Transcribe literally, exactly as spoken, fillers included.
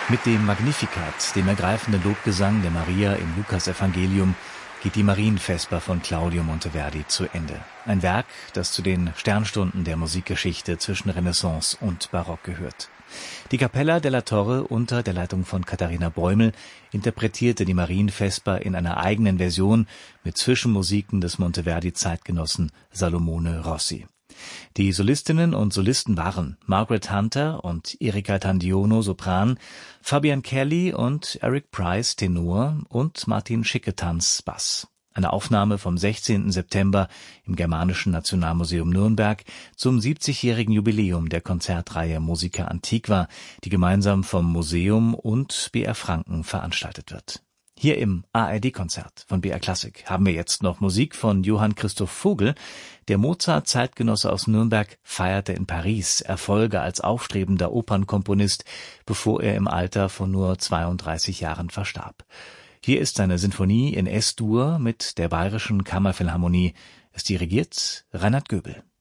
Mit dem Magnificat, dem ergreifenden Lobgesang der Maria im Lukasevangelium, geht die Marienvesper von Claudio Monteverdi zu Ende. Ein Werk, das zu den Sternstunden der Musikgeschichte zwischen Renaissance und Barock gehört. Die Cappella della Torre unter der Leitung von Katharina Bäumel interpretierte die Marienvesper in einer eigenen Version mit Zwischenmusiken des Monteverdi-Zeitgenossen Salomone Rossi. Die Solistinnen und Solisten waren Margaret Hunter und Erika Tandiono Sopran, Fabian Kelly und Eric Price Tenor und Martin Schicketanz Bass. Eine Aufnahme vom sechzehnten September im Germanischen Nationalmuseum Nürnberg zum siebzigjährigen Jubiläum der Konzertreihe Musica Antiqua, die gemeinsam vom Museum und B R Franken veranstaltet wird. Hier im A R D-Konzert von B R Klassik haben wir jetzt noch Musik von Johann Christoph Vogel. Der Mozart-Zeitgenosse aus Nürnberg feierte in Paris Erfolge als aufstrebender Opernkomponist, bevor er im Alter von nur zweiunddreißig Jahren verstarb. Hier ist seine Sinfonie in Es-Dur mit der Bayerischen Kammerphilharmonie. Es dirigiert Reinhard Göbel.